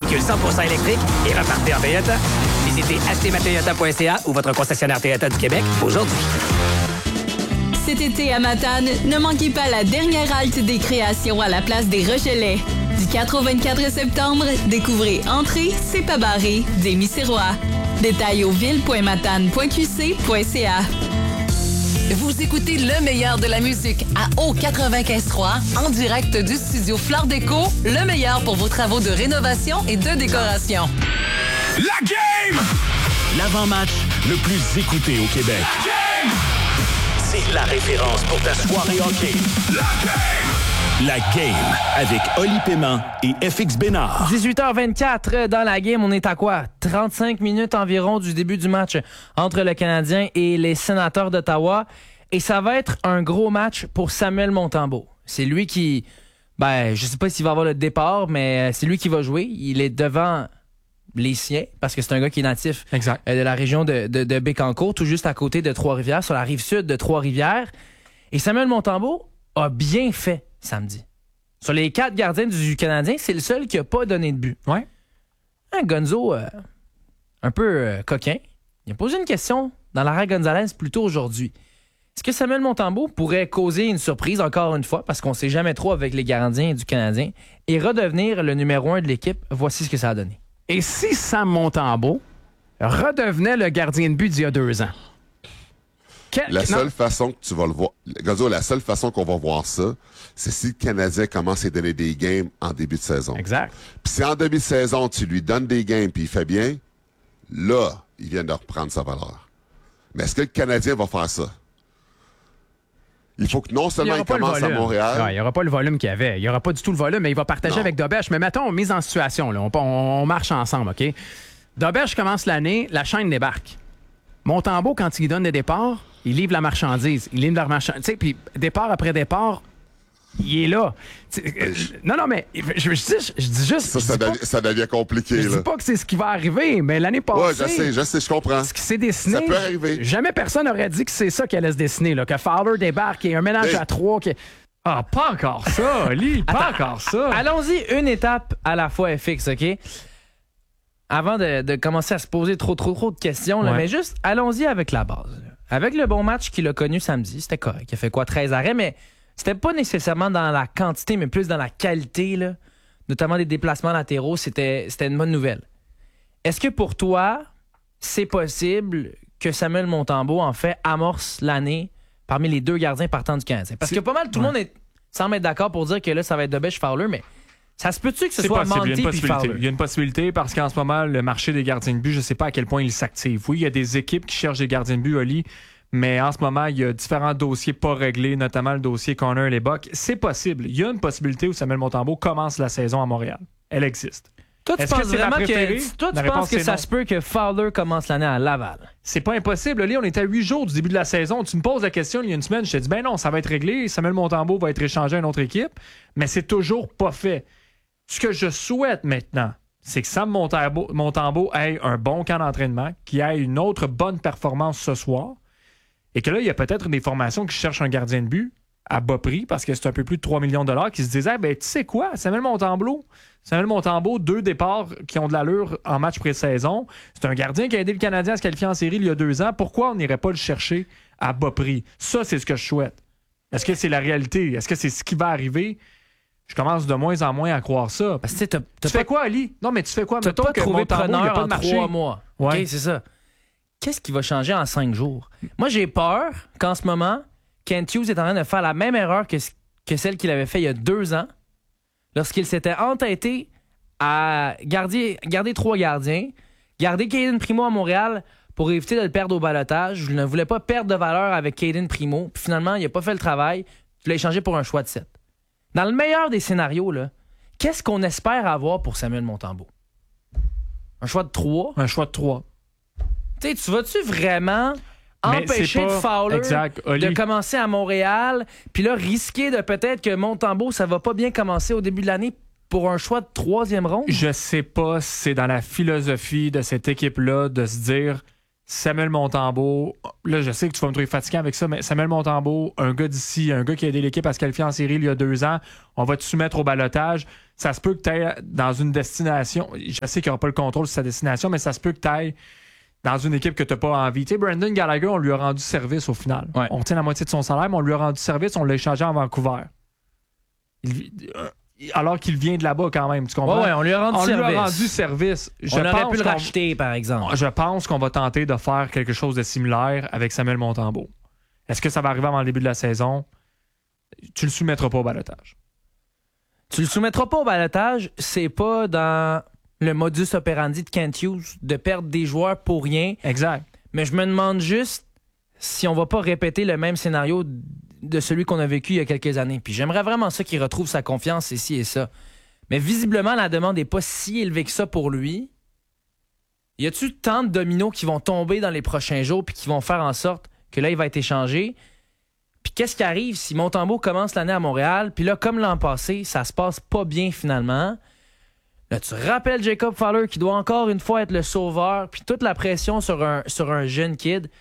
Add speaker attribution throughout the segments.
Speaker 1: véhicule 100% électrique et repartez en Toyota. Visitez achetezmatoyota.ca ou votre concessionnaire Toyota du Québec aujourd'hui.
Speaker 2: Cet été à Matane, ne manquez pas la dernière halte des créations à la place des Rochelais. Du 4 au 24 septembre, découvrez Entrée, c'est pas barré, d'Émy Sirois. Détails au ville.matane.qc.ca.
Speaker 3: Vous écoutez le meilleur de la musique à O95.3 en direct du studio Flore Déco, le meilleur pour vos travaux de rénovation et de décoration.
Speaker 4: La game!
Speaker 5: L'avant-match le plus écouté au Québec.
Speaker 4: La game!
Speaker 5: C'est la référence pour ta soirée hockey.
Speaker 4: La game!
Speaker 5: La game avec Oli Paiement et FX Bénard.
Speaker 6: 18h24 dans la game, on est à quoi? 35 minutes environ du début du match entre le Canadien et les Sénateurs d'Ottawa. Et ça va être un gros match pour Samuel Montembeault. C'est lui qui... je sais pas s'il va avoir le départ, mais c'est lui qui va jouer. Il est devant les siens, parce que c'est un gars qui est natif de la région de Bécancour, tout juste à côté de Trois-Rivières, sur la rive sud de Trois-Rivières. Et Samuel Montembeault a bien fait samedi. Sur les 4 gardiens du Canadien, c'est le seul qui n'a pas donné de but.
Speaker 7: Ouais.
Speaker 6: Un Gonzo un peu coquin. Il a posé une question dans l'arrêt Gonzalez plus tôt aujourd'hui. Est-ce que Samuel Montembeault pourrait causer une surprise encore une fois, parce qu'on ne sait jamais trop avec les gardiens du Canadien, et redevenir le numéro 1 de l'équipe? Voici ce que ça a donné.
Speaker 7: Et si Sam Montembeault redevenait le gardien de but d'il y a 2 ans?
Speaker 8: La seule façon que tu vas le voir, Gonzo, la seule façon qu'on va voir ça, c'est si le Canadien commence à donner des games en début de saison.
Speaker 7: Exact.
Speaker 8: Puis si en début de saison, tu lui donnes des games puis il fait bien, là, il vient de reprendre sa valeur. Mais est-ce que le Canadien va faire ça? Il faut que non seulement il commence à Montréal...
Speaker 7: Ouais, il n'y aura pas le volume qu'il y avait. Il n'y aura pas du tout le volume, mais il va partager avec Dobèche. Mais mettons, mise en situation, là, on marche ensemble, OK? Dobèche commence l'année, la chaîne débarque. Montembeault, quand il donne des départs, il livre la marchandise. Il livre la marchandise. Tu sais, puis départ après départ, il est là. Non, mais je dis juste...
Speaker 8: Ça devient compliqué.
Speaker 7: Je dis pas que c'est ce qui va arriver, mais l'année passée...
Speaker 8: Ouais, je sais, je comprends.
Speaker 7: Ce qui s'est dessiné...
Speaker 8: Ça peut arriver.
Speaker 7: Jamais personne n'aurait dit que c'est ça qui allait se dessiner, là, que Fowler débarque, qu'il y ait un mélange à 3...
Speaker 6: Ah, pas encore ça, Oli, pas encore ça. Allons-y une étape à la fois, FX, OK? Avant de commencer à se poser trop de questions, là, mais juste, allons-y avec la base. Avec le bon match qu'il a connu samedi, c'était correct. Il a fait 13 arrêts, mais c'était pas nécessairement dans la quantité, mais plus dans la qualité, là. Notamment des déplacements latéraux, c'était une bonne nouvelle. Est-ce que pour toi, c'est possible que Samuel Montembeault, en fait, amorce l'année parmi les 2 gardiens partants du Canadien? Parce que pas mal, tout le monde semble être d'accord pour dire que là, ça va être Dobèche-Fowler, mais ça se peut-tu que ce soit Monty puis Fowler?
Speaker 9: Il y a une possibilité parce qu'en ce moment, le marché des gardiens de but, je ne sais pas à quel point il s'active. Oui, il y a des équipes qui cherchent des gardiens de but, Oli, mais en ce moment, il y a différents dossiers pas réglés, notamment le dossier Connor Lebock. C'est possible. Il y a une possibilité où Samuel Montembeault commence la saison à Montréal. Elle existe.
Speaker 6: Toi, tu penses vraiment que ça se peut que Fowler commence l'année à Laval?
Speaker 9: C'est pas impossible. Oli, on est à 8 jours du début de la saison. Tu me poses la question il y a une semaine, je te dis, ben non, ça va être réglé. Samuel Montembeault va être échangé à une autre équipe, mais c'est toujours pas fait. Ce que je souhaite maintenant, c'est que Sam Montembeault ait un bon camp d'entraînement, qu'il ait une autre bonne performance ce soir, et que là, il y a peut-être des formations qui cherchent un gardien de but à bas prix, parce que c'est un peu plus de 3 millions de $, qui se disaient, tu sais quoi, Samuel Montembeault, 2 départs qui ont de l'allure en match pré-saison. C'est un gardien qui a aidé le Canadien à se qualifier en série il y a 2 ans. Pourquoi on n'irait pas le chercher à bas prix? Ça, c'est ce que je souhaite. Est-ce que c'est la réalité? Est-ce que c'est ce qui va arriver? Je commence de moins en moins à croire ça.
Speaker 6: Parce que
Speaker 9: tu fais quoi, Ali? Non, mais tu fais quoi?
Speaker 6: Tu n'as pas trouvé preneur en 3 mois.
Speaker 9: Ouais.
Speaker 6: OK, c'est ça. Qu'est-ce qui va changer en 5 jours? Moi, j'ai peur qu'en ce moment, Kent Hughes est en train de faire la même erreur que celle qu'il avait fait il y a 2 ans, lorsqu'il s'était entêté à garder 3 gardiens, garder Caden Primo à Montréal pour éviter de le perdre au balotage. Je ne voulais pas perdre de valeur avec Caden Primo. Puis finalement, il n'a pas fait le travail. Je l'ai échangé pour un choix de 7. Dans le meilleur des scénarios, là, qu'est-ce qu'on espère avoir pour Samuel Montembeault? Un choix de 3?
Speaker 9: Un choix de 3.
Speaker 6: Tu vas-tu vraiment empêcher Fowler de commencer à Montréal, puis là, risquer de peut-être que Montembeault, ça va pas bien commencer au début de l'année pour un choix de 3e ronde?
Speaker 9: Je sais pas si c'est dans la philosophie de cette équipe-là de se dire Samuel Montembeault, là, je sais que tu vas me trouver fatiguant avec ça, mais Samuel Montembeault, un gars d'ici, un gars qui a aidé l'équipe à se qualifier en série il y a 2 ans, on va te soumettre au balotage. ça se peut que tu ailles dans une destination. Je sais qu'il n'y aura pas le contrôle sur sa destination, mais ça se peut que tu ailles dans une équipe que tu n'as pas envie. Tu sais, Brendan Gallagher, on lui a rendu service au final. Ouais. On tient la moitié de son salaire, mais on lui a rendu service, on l'a échangé en Vancouver. Alors qu'il vient de là-bas quand même, tu comprends?
Speaker 6: Ouais, on lui a rendu service.
Speaker 9: On lui a rendu service.
Speaker 6: On aurait pu le racheter, par exemple.
Speaker 9: Je pense qu'on va tenter de faire quelque chose de similaire avec Samuel Montembeault. Est-ce que ça va arriver avant le début de la saison? Tu le soumettras pas au ballottage.
Speaker 6: Tu le soumettras pas au ballottage, c'est pas dans le modus operandi de Kent Hughes de perdre des joueurs pour rien.
Speaker 9: Exact.
Speaker 6: Mais je me demande juste si on va pas répéter le même scénario de celui qu'on a vécu il y a quelques années. Puis j'aimerais vraiment ça qu'il retrouve sa confiance ici et ça. Mais visiblement, la demande n'est pas si élevée que ça pour lui. Y a-tu tant de dominos qui vont tomber dans les prochains jours puis qui vont faire en sorte que là, il va être échangé? Puis qu'est-ce qui arrive si Montembeault commence l'année à Montréal, puis là, comme l'an passé, ça se passe pas bien finalement? Là, tu rappelles Jacob Fowler qui doit encore une fois être le sauveur, puis toute la pression sur un jeune kid.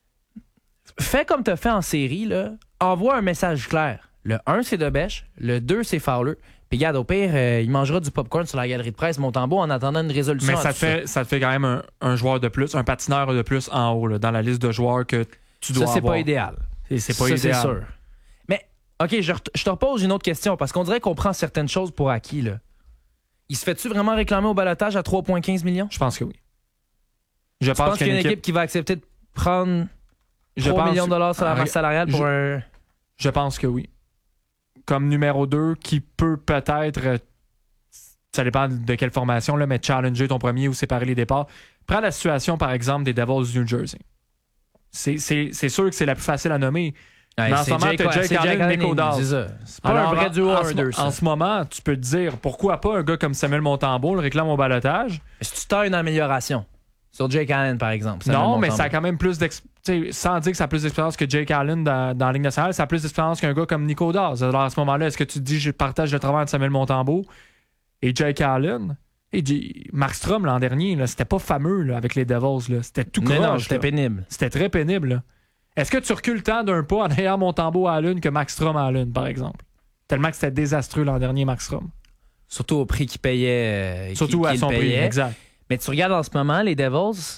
Speaker 6: Fais comme tu as fait en série, là. Envoie un message clair. Le 1, c'est Debèche. Le 2, c'est Fowler. Puis regarde, au pire, il mangera du popcorn sur la galerie de presse Montembeault en attendant une résolution.
Speaker 9: Mais ça te fait quand même un joueur de plus, un patineur de plus en haut, là, dans la liste de joueurs que tu dois avoir.
Speaker 6: Ça, c'est pas idéal.
Speaker 9: C'est pas
Speaker 6: ça,
Speaker 9: idéal.
Speaker 6: C'est sûr. Mais, OK, je te repose une autre question, parce qu'on dirait qu'on prend certaines choses pour acquis, là. Il se fait-tu vraiment réclamer au ballottage à 3,15 millions?
Speaker 9: Je pense que oui.
Speaker 6: Je pense qu'il y a une équipe qui va accepter de prendre 3 millions de dollars sur la masse salariale pour un...
Speaker 9: Je pense que oui. Comme numéro 2, qui peut peut-être, ça dépend de quelle formation, là, mais challenger ton premier ou séparer les départs. Prends la situation, par exemple, des Devils du New Jersey. C'est sûr que c'est la plus facile à nommer.
Speaker 6: Ouais,
Speaker 9: mais en ce moment, tu as Jake Allen et Nico Daws.
Speaker 6: C'est pas un vrai duo order, ça.
Speaker 9: En ce moment, tu peux te dire, pourquoi pas un gars comme Samuel Montembeault le réclame au ballottage?
Speaker 6: Est-ce que tu t'as une amélioration sur Jake Allen, par exemple?
Speaker 9: Non, mais ça a quand même plus sans dire que ça a plus d'expérience que Jake Allen dans la Ligue nationale, ça a plus d'expérience qu'un gars comme Nico Daws. Alors à ce moment-là, est-ce que tu te dis, je partage le travail de Samuel Montembeault et Jake Allen? Et Markstrom, l'an dernier, là, c'était pas fameux là, avec les Devils. Là. C'était tout croche.
Speaker 6: Non, c'était pénible.
Speaker 9: C'était très pénible. Là. Est-ce que tu recules tant d'un pas en ayant Montembeault à la lune que Markstrom à la lune, par exemple? Tellement que c'était désastreux l'an dernier, Markstrom.
Speaker 6: Surtout au prix qu'il payait.
Speaker 9: Surtout à son prix, exact.
Speaker 6: Mais tu regardes en ce moment, les Devils,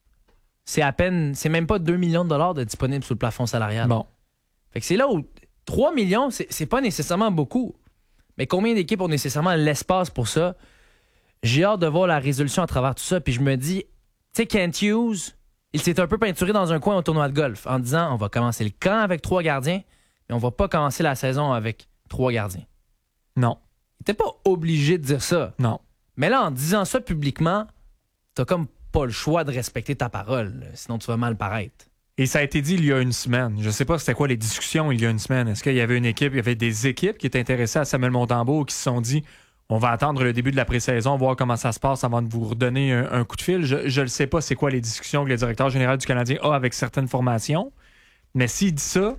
Speaker 6: c'est même pas 2 millions de dollars de disponibles sur le plafond salarial.
Speaker 9: Bon.
Speaker 6: Fait que c'est là où 3 millions, c'est pas nécessairement beaucoup. Mais combien d'équipes ont nécessairement l'espace pour ça? J'ai hâte de voir la résolution à travers tout ça. Puis je me dis, tu sais, Kent Hughes, il s'est un peu peinturé dans un coin au tournoi de golf en disant, on va commencer le camp avec 3 gardiens, mais on va pas commencer la saison avec 3 gardiens.
Speaker 9: Non.
Speaker 6: Il était pas obligé de dire ça.
Speaker 9: Non.
Speaker 6: Mais là, en disant ça publiquement, t'as comme pas le choix de respecter ta parole, là, sinon tu vas mal paraître.
Speaker 9: Et ça a été dit il y a une semaine. Je sais pas c'était quoi les discussions il y a une semaine. Est-ce qu'il y avait il y avait des équipes qui étaient intéressées à Samuel Montembeault qui se sont dit, on va attendre le début de la pré-saison, voir comment ça se passe avant de vous redonner un coup de fil. Je ne sais pas c'est quoi les discussions que le directeur général du Canadien a avec certaines formations. Mais s'il dit ça,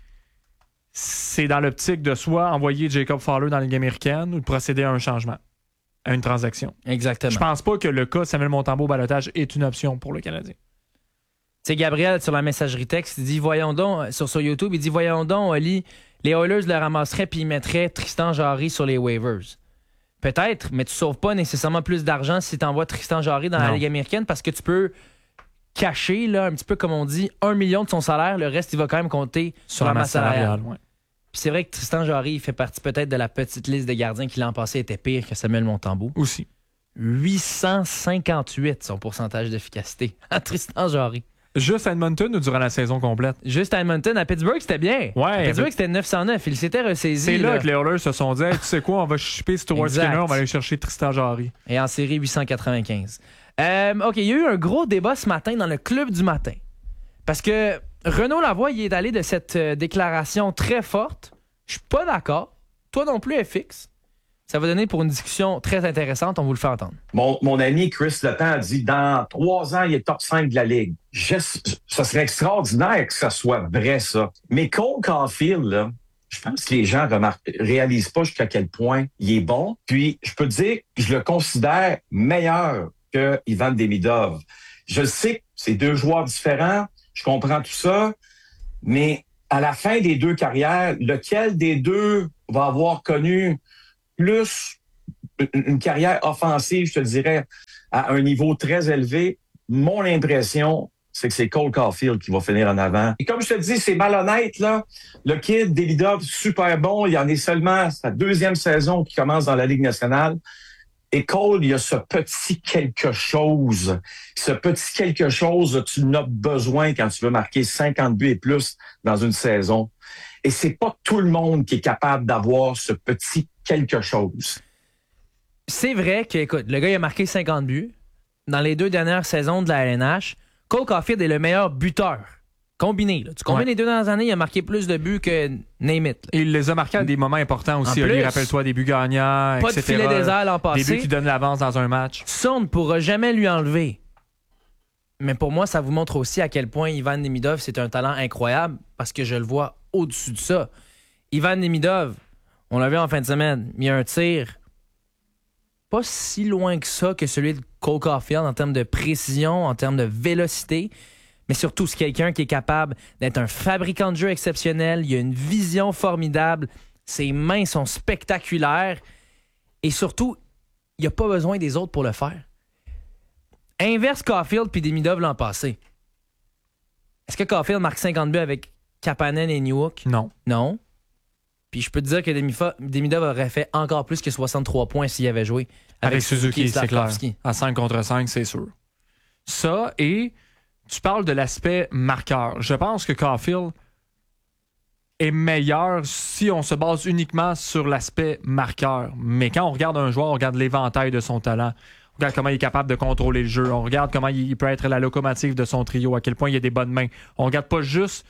Speaker 9: c'est dans l'optique de soit envoyer Jacob Fowler dans la Ligue américaine ou de procéder à un changement, à une transaction.
Speaker 6: Exactement.
Speaker 9: Je pense pas que le cas Samuel Montembeault ballottage est une option pour le Canadien.
Speaker 6: Tu sais, Gabriel, sur la messagerie texte, il dit, voyons donc, sur YouTube, il dit, voyons donc, Oli, les Oilers le ramasseraient puis ils mettraient Tristan Jarry sur les waivers. Peut-être, mais tu ne sauves pas nécessairement plus d'argent si tu envoies Tristan Jarry dans la Ligue américaine parce que tu peux cacher, là, un petit peu comme on dit, 1 million de son salaire. Le reste, il va quand même compter sur la masse salariale. Ouais. Puis c'est vrai que Tristan Jarry, il fait partie peut-être de la petite liste de gardiens qui l'an passé était pire que Samuel Montembeault.
Speaker 9: Aussi.
Speaker 6: 858 son pourcentage d'efficacité à Tristan Jarry.
Speaker 9: Juste à Edmonton ou durant la saison complète?
Speaker 6: Juste à Edmonton. À Pittsburgh, c'était bien.
Speaker 9: Ouais,
Speaker 6: à Pittsburgh, c'était 909. Il s'était ressaisi.
Speaker 9: C'est là que les Oilers se sont dit, hey, tu sais quoi, on va chipper Stuart Skinner, on va aller chercher Tristan Jarry.
Speaker 6: Et en série, 895. OK, il y a eu un gros débat ce matin dans le club du matin. Parce que Renaud Lavoie, il est allé de cette déclaration très forte. Je suis pas d'accord. Toi non plus, FX. Ça va donner pour une discussion très intéressante. On vous le fait entendre.
Speaker 10: Mon ami Chris Letang a dit, dans 3 ans, il est top 5 de la Ligue. Ça serait extraordinaire que ça soit vrai, ça. Mais Cole Caulfield, là, je pense que les gens réalisent pas jusqu'à quel point il est bon. Puis, je peux te dire que je le considère meilleur que Ivan Demidov. Je sais que c'est 2 joueurs différents. Je comprends tout ça. Mais à la fin des 2 carrières, lequel des 2 va avoir connu plus une carrière offensive, je te le dirais, à un niveau très élevé. Mon impression, c'est que c'est Cole Caulfield qui va finir en avant. Et comme je te dis, c'est malhonnête, là. Le kid, Demidov, super bon. Il en est seulement sa 2e saison qui commence dans la Ligue nationale. Et Cole, il y a ce petit quelque chose. Ce petit quelque chose, tu en as besoin quand tu veux marquer 50 buts et plus dans une saison. Et c'est pas tout le monde qui est capable d'avoir ce petit quelque chose.
Speaker 6: C'est vrai que, écoute, le gars, il a marqué 50 buts dans les 2 dernières saisons de la LNH. Cole Caulfield est le meilleur buteur combiné. Là. Tu combines les 2 dernières années, il a marqué plus de buts que name it.
Speaker 9: Et il les a marqués à des moments importants aussi. Rappelle-toi, des buts gagnants,
Speaker 6: pas
Speaker 9: etc.
Speaker 6: de filet désert l'an passé.
Speaker 9: Des buts qui donnent l'avance dans un match.
Speaker 6: Ça, on ne pourra jamais lui enlever. Mais pour moi, ça vous montre aussi à quel point Ivan Demidov, c'est un talent incroyable parce que je le vois au-dessus de ça. Ivan Demidov, on l'a vu en fin de semaine, il y a un tir pas si loin que ça que celui de Cole Caulfield en termes de précision, en termes de vélocité, mais surtout c'est quelqu'un qui est capable d'être un fabricant de jeu exceptionnel, il a une vision formidable, ses mains sont spectaculaires et surtout, il n'y a pas besoin des autres pour le faire. Inverse Caulfield puis Demidov l'an passé. Est-ce que Caulfield marque 50 buts avec Kapanen et Newhook?
Speaker 9: Non.
Speaker 6: Non. Puis je peux te dire que Demidov aurait fait encore plus que 63 points s'il avait joué avec
Speaker 9: Suzuki, c'est clair.
Speaker 6: Slafkovsky.
Speaker 9: À 5 contre 5, c'est sûr. Ça, et tu parles de l'aspect marqueur. Je pense que Caulfield est meilleur si on se base uniquement sur l'aspect marqueur. Mais quand on regarde un joueur, on regarde l'éventail de son talent. On regarde comment il est capable de contrôler le jeu. On regarde comment il peut être la locomotive de son trio, à quel point il a des bonnes mains. On regarde pas juste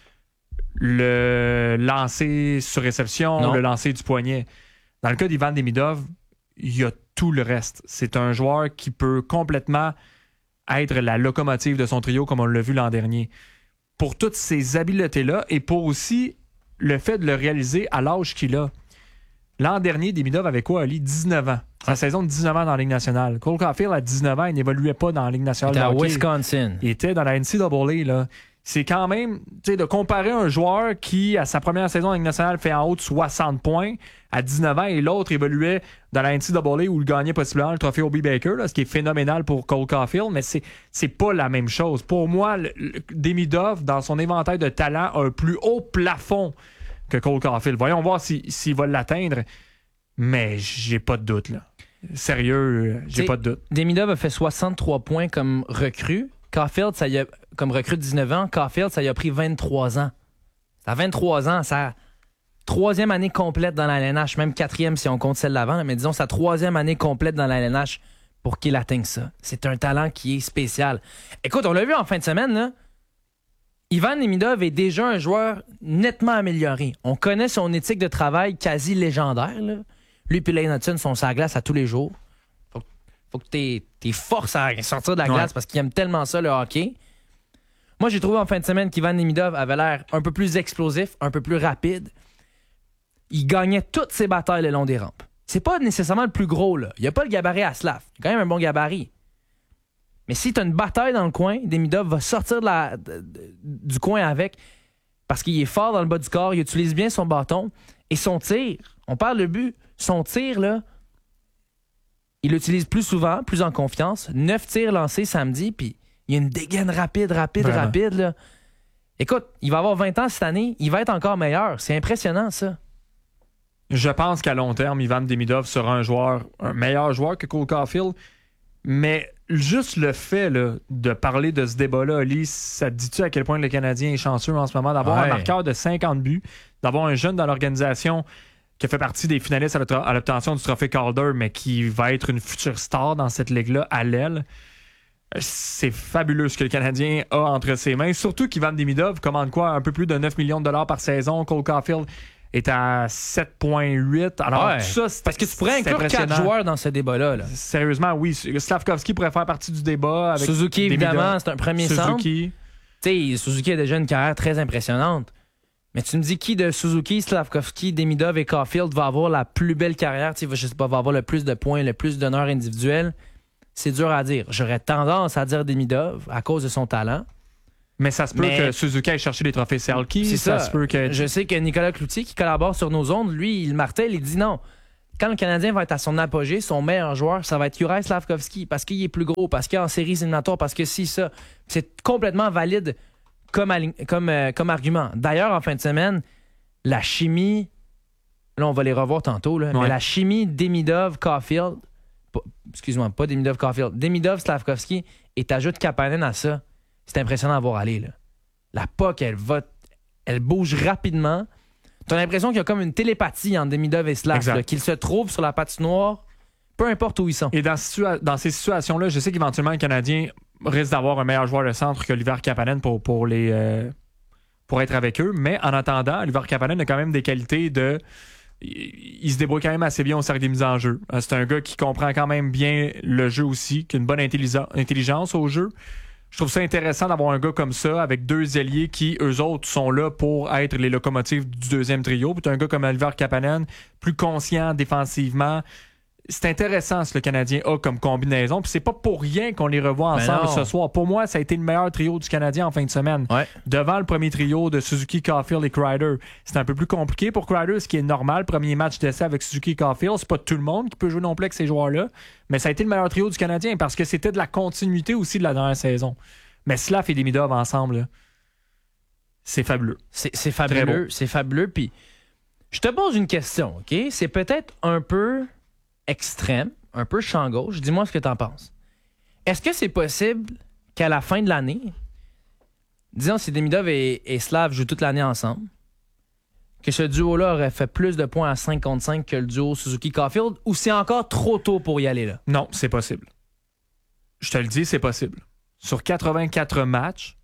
Speaker 9: le lancer sur réception, le lancer du poignet. Dans le cas d'Ivan Demidov, il y a tout le reste. C'est un joueur qui peut complètement être la locomotive de son trio, comme on l'a vu l'an dernier. Pour toutes ces habiletés-là et pour aussi le fait de le réaliser à l'âge qu'il a. L'an dernier, Demidov avait quoi, Ali? 19 ans. Sa saison de 19 ans dans la Ligue nationale. Cole Caulfield, à 19 ans, il n'évoluait pas dans la Ligue nationale.
Speaker 6: Il était à Wisconsin.
Speaker 9: Il était dans la NCAA, là. C'est quand même, tu sais, de comparer un joueur qui, à sa première saison en Ligue nationale, fait en haut de 60 points à 19 ans et l'autre évoluait dans la NCAA où il gagnait possiblement le trophée Obi Baker, là, ce qui est phénoménal pour Cole Caulfield, mais c'est pas la même chose. Pour moi, Demidov, dans son éventail de talent, a un plus haut plafond que Cole Caulfield. Voyons voir s'il va l'atteindre, mais j'ai pas de doute, là. Sérieux, j'ai pas de doute.
Speaker 6: Demidov a fait 63 points comme recrue. Caulfield, ça y a, comme recrue de 19 ans, Caulfield, ça y a pris 23 ans. Ça a 23 ans, sa 3e année complète dans la LNH, même 4e si on compte celle d'avant, mais disons sa 3e année complète dans la LNH pour qu'il atteigne ça. C'est un talent qui est spécial. Écoute, on l'a vu en fin de semaine, là. Ivan Demidov est déjà un joueur nettement amélioré. On connaît son éthique de travail quasi légendaire, là. Lui et Lane Hudson sont sur la glace à tous les jours. Faut que t'es forces à sortir de la glace parce qu'il aime tellement ça, le hockey. Moi, j'ai trouvé en fin de semaine qu'Ivan Demidov avait l'air un peu plus explosif, un peu plus rapide. Il gagnait toutes ses batailles le long des rampes. C'est pas nécessairement le plus gros, là. Il n'y a pas le gabarit à Slav. Il a quand même un bon gabarit. Mais si tu as une bataille dans le coin, Demidov va sortir du coin avec parce qu'il est fort dans le bas du corps, il utilise bien son bâton et son tir. On parle de but. Son tir, là, il l'utilise plus souvent, plus en confiance. 9 tirs lancés samedi, puis il y a une dégaine rapide, là. Écoute, il va avoir 20 ans cette année, il va être encore meilleur. C'est impressionnant, ça.
Speaker 9: Je pense qu'à long terme, Ivan Demidov sera un meilleur joueur que Cole Caulfield, mais juste le fait là, de parler de ce débat-là, Ali, ça te dit-tu à quel point le Canadien est chanceux en ce moment d'avoir un marqueur de 50 buts, d'avoir un jeune dans l'organisation qui a fait partie des finalistes à l'obtention du trophée Calder, mais qui va être une future star dans cette ligue-là à l'aile. C'est fabuleux ce que le Canadien a entre ses mains. Surtout qu'Ivan Demidov commande quoi? Un peu plus de 9 millions de dollars par saison. Cole Caulfield est à 7,8. Alors, tout ça, c'est
Speaker 6: parce que tu pourrais inclure 4 joueurs dans ce débat-là. Là.
Speaker 9: Sérieusement, oui. Slafkovsky pourrait faire partie du débat. Avec
Speaker 6: Suzuki, évidemment, c'est un premier centre. Tu sais, Suzuki a déjà une carrière très impressionnante. Mais tu me dis qui de Suzuki, Slafkovsky, Demidov et Caulfield va avoir la plus belle carrière, je sais pas, va avoir le plus de points, le plus d'honneur individuel? C'est dur à dire. J'aurais tendance à dire Demidov à cause de son talent.
Speaker 9: Mais ça se peut que Suzuki aille chercher les trophées Selke.
Speaker 6: C'est ça.
Speaker 9: Se peut que...
Speaker 6: Je sais que Nicolas Cloutier, qui collabore sur nos ondes, lui, il martèle, il dit non. quand le Canadien va être à son apogée, son meilleur joueur, ça va être Juraj Slafkovský parce qu'il est plus gros, parce qu'il est en séries éliminatoires, parce que ça. C'est complètement valide comme argument. D'ailleurs, en fin de semaine, la chimie, là, on va les revoir tantôt, là, mais la chimie Demidov-Caulfield, pas Demidov-Caulfield, Demidov-Slafkovský et t'ajoutes Kapanen à ça, c'est impressionnant à voir aller. Là. La puck, elle bouge rapidement. T'as l'impression qu'il y a comme une télépathie entre Demidov et Slav, qu'ils se trouvent sur la patinoire, peu importe où ils sont.
Speaker 9: Et dans ces situations-là, je sais qu'éventuellement, le Canadien risque d'avoir un meilleur joueur de centre que Oliver Kapanen pour être avec eux. Mais en attendant, Oliver Kapanen a quand même des qualités de... Il se débrouille quand même assez bien au cercle des mises en jeu. C'est un gars qui comprend quand même bien le jeu aussi, qui a une bonne intelligence au jeu. Je trouve ça intéressant d'avoir un gars comme ça avec deux ailiers qui, eux autres, sont là pour être les locomotives du deuxième trio. Puis un gars comme Oliver Kapanen, plus conscient défensivement. C'est intéressant ce que le Canadien a comme combinaison. Puis c'est pas pour rien qu'on les revoit ensemble ce soir. Pour moi, ça a été le meilleur trio du Canadien en fin de semaine. Ouais. Devant le premier trio de Suzuki, Caulfield et Kreider. C'est un peu plus compliqué pour Kreider, ce qui est normal. Premier match d'essai avec Suzuki, Caulfield. C'est pas tout le monde qui peut jouer non plus avec ces joueurs-là. Mais ça a été le meilleur trio du Canadien parce que c'était de la continuité aussi de la dernière saison. Mais Slav et Demidov ensemble, là, c'est fabuleux.
Speaker 6: C'est fabuleux. C'est fabuleux. Puis je te pose une question, OK? C'est peut-être un peu extrême, un peu champ gauche. Dis-moi ce que tu en penses. Est-ce que c'est possible qu'à la fin de l'année, disons si Demidov et Slav jouent toute l'année ensemble, que ce duo-là aurait fait plus de points à 5 contre 5 que le duo Suzuki-Caulfield, ou c'est encore trop tôt pour y aller là?
Speaker 9: Non, c'est possible. Je te le dis, c'est possible. Sur 84 matchs,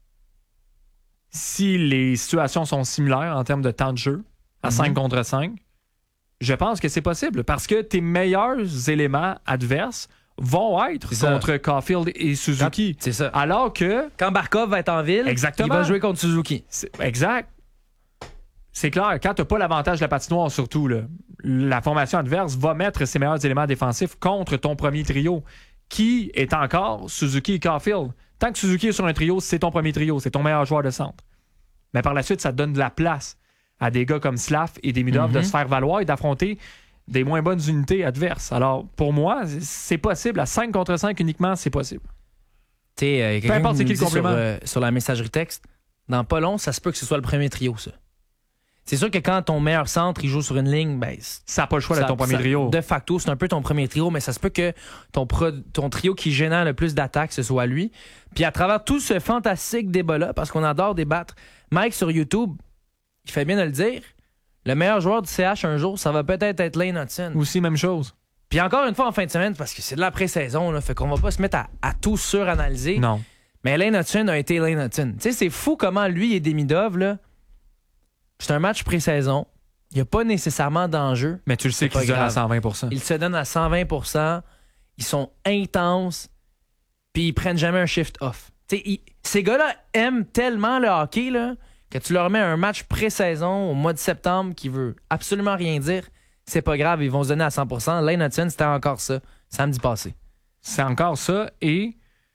Speaker 9: si les situations sont similaires en termes de temps de jeu, à 5 contre 5, je pense que c'est possible parce que tes meilleurs éléments adverses vont être contre Caulfield et Suzuki.
Speaker 6: C'est ça.
Speaker 9: Alors que...
Speaker 6: Quand Barkov va être en ville, il va jouer contre Suzuki.
Speaker 9: Exact. C'est clair. Quand tu n'as pas l'avantage de la patinoire, surtout, là, la formation adverse va mettre ses meilleurs éléments défensifs contre ton premier trio, qui est encore Suzuki et Caulfield. Tant que Suzuki est sur un trio, c'est ton premier trio. C'est ton meilleur joueur de centre. Mais par la suite, ça te donne de la place à des gars comme Slav et Demidov de se faire valoir et d'affronter des moins bonnes unités adverses. Alors, pour moi, c'est possible. À 5 contre 5 uniquement, c'est possible.
Speaker 6: Peu importe c'est qui le complément. Sur la messagerie texte, dans pas long, ça se peut que ce soit le premier trio, ça. C'est sûr que quand ton meilleur centre il joue sur une ligne, ben,
Speaker 9: ça n'a pas le choix d'être ton premier trio.
Speaker 6: De facto, c'est un peu ton premier trio, mais ça se peut que ton trio qui génère le plus d'attaques, ce soit lui. Puis à travers tout ce fantastique débat-là, parce qu'on adore débattre, Mike sur YouTube, il fait bien de le dire, le meilleur joueur du CH un jour, ça va peut-être être Lane Hutson.
Speaker 9: Aussi, même chose.
Speaker 6: Puis encore une fois en fin de semaine, parce que c'est de la pré-saison, là, fait qu'on va pas se mettre à tout suranalyser.
Speaker 9: Non.
Speaker 6: Mais Lane Hutson a été Lane Hutson. Tu sais, c'est fou comment lui et Demidov, là, c'est un match pré-saison. Il n'y a pas nécessairement d'enjeu.
Speaker 9: Mais tu le sais qu'ils se donnent à 120%.
Speaker 6: Ils se donnent à 120%. Ils sont intenses. Puis ils prennent jamais un shift off. Ces gars-là aiment tellement le hockey là, que tu leur mets un match pré-saison au mois de septembre qui veut absolument rien dire. C'est pas grave, ils vont se donner à 100%. Lane Hutson, c'était encore ça, samedi passé.
Speaker 9: C'est encore ça. Et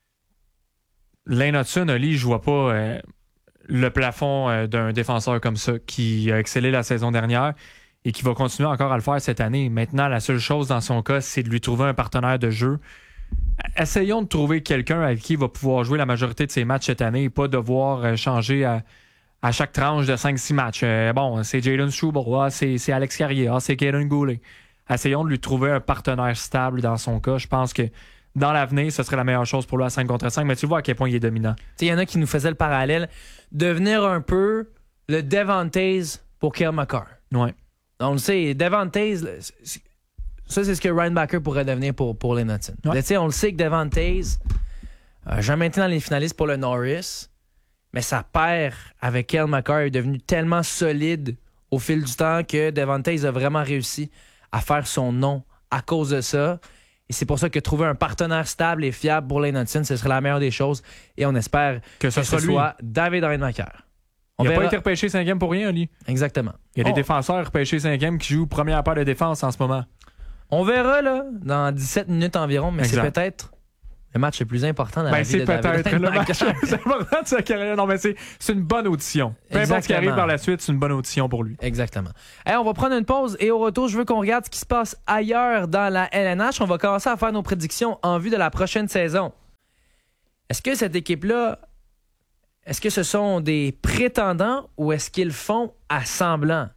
Speaker 9: Lane Hutson, Oli, je vois pas... le plafond d'un défenseur comme ça qui a excellé la saison dernière et qui va continuer encore à le faire cette année. Maintenant, la seule chose dans son cas, c'est de lui trouver un partenaire de jeu. Essayons de trouver quelqu'un avec qui il va pouvoir jouer la majorité de ses matchs cette année et pas devoir changer à chaque tranche de 5-6 matchs. Bon, c'est Jalen Struble, c'est Alex Carrier, c'est Kaden Goulet. Essayons de lui trouver un partenaire stable dans son cas. Je pense que dans l'avenir, ce serait la meilleure chose pour lui à 5 contre 5, mais tu vois à quel point il est dominant.
Speaker 6: Il y en a qui nous faisaient le parallèle, devenir un peu le Devontaze pour Cale Makar.
Speaker 9: Ouais.
Speaker 6: On le sait, Devontaze, ça c'est ce que Ryan Backer pourrait devenir pour Lane Hutson. Ouais. On le sait que Devontaze n'a jamais été dans les finalistes pour le Norris, mais sa paire avec Cale Makar est devenue tellement solide au fil du temps que Devontaze a vraiment réussi à faire son nom à cause de ça. Et c'est pour ça que trouver un partenaire stable et fiable pour Lane Hutson, ce serait la meilleure des choses. Et on espère que ce soit David Reinmacher.
Speaker 9: Il n'a pas été repêché 5e pour rien, Oli.
Speaker 6: Exactement.
Speaker 9: Il y a des défenseurs repêchés 5e qui jouent première paire de défense en ce moment.
Speaker 6: On verra là, dans 17 minutes environ, mais c'est peut-être le match le plus important dans la vie de David
Speaker 9: c'est peut-être le match
Speaker 6: Heinemann.
Speaker 9: le plus important de sa carrière. Non, mais c'est une bonne audition. Peu importe ce qui arrive par la suite, c'est une bonne audition pour lui.
Speaker 6: Exactement. On va prendre une pause et au retour, je veux qu'on regarde ce qui se passe ailleurs dans la LNH. On va commencer à faire nos prédictions en vue de la prochaine saison. Est-ce que cette équipe-là, est-ce que ce sont des prétendants ou est-ce qu'ils font à semblant?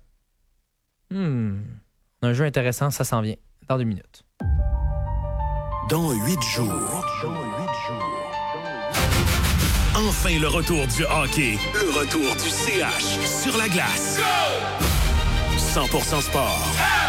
Speaker 6: Un jeu intéressant, ça s'en vient dans 2 minutes.
Speaker 5: Dans 8 jours. Enfin le retour du hockey. Le retour du CH sur la glace. 100% sport.